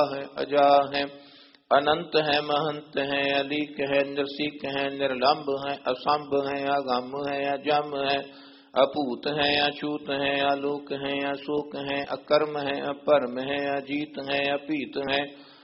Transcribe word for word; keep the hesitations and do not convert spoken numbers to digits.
है, अजा है, अनंत है, महंत है, अलीक है, नरसिक है, निर्लंब है, असंभ है, अगम है, अजम है, अपूत है, अछूत है, आलोक है, अशोक है, अकर्म है, अपरम है, अजीत है, अपीत है,